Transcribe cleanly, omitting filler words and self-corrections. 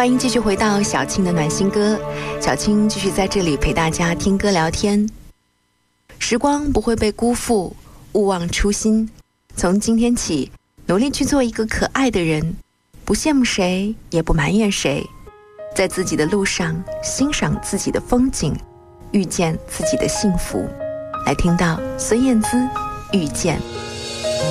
欢迎继续回到小青的暖心歌，小青继续在这里陪大家听歌聊天。时光不会被辜负，勿忘初心。从今天起，努力去做一个可爱的人，不羡慕谁，也不埋怨谁，在自己的路上欣赏自己的风景，遇见自己的幸福。来听到孙燕姿《遇见》。